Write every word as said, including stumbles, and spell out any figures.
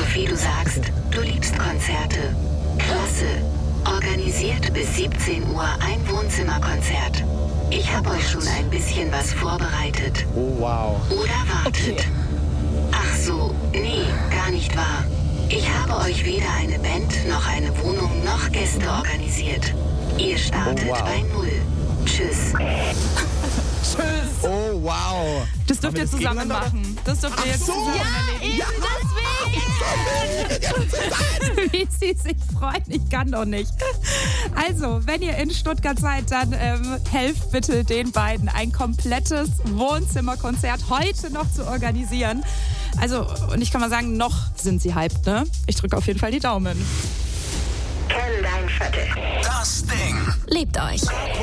Sophie, du sagst, du liebst Konzerte. Klasse. Organisiert bis siebzehn Uhr ein Wohnzimmerkonzert. Ich habe euch schon ein bisschen was vorbereitet. Oh, wow. Oder wartet. Okay. Ach so, nee, gar nicht wahr. Ich habe euch weder eine Band, noch eine Wohnung, noch Gäste organisiert. Ihr startet Oh, wow. bei Null. Tschüss. Tschüss. Oh, wow. Das dürft ihr das zusammen gegeneinander? machen. Das dürft ihr jetzt so. zusammen erledigen. Wie sie sich freuen, ich kann doch nicht. Also, wenn ihr in Stuttgart seid, dann ähm, helft bitte den beiden, ein komplettes Wohnzimmerkonzert heute noch zu organisieren. Also, und ich kann mal sagen, noch sind sie hyped, ne? Ich drücke auf jeden Fall die Daumen. Kenn dein Viertel. Das Ding. Liebt euch.